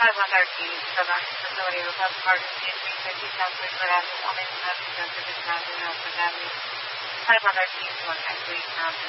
513 production facility request emergency 350 Southwest Road, only the service of the Mountain of the Valley. 513 to 1 please,